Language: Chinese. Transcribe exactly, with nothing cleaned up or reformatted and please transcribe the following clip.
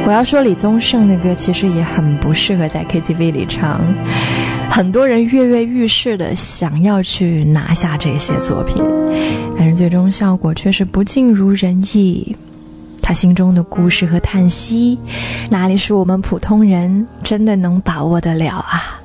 我要说李宗盛的歌其实也很不适合在 K T V 里唱，很多人跃跃欲试的想要去拿下这些作品，但是最终效果却是不尽如人意。他心中的故事和叹息，哪里是我们普通人真的能把握得了啊？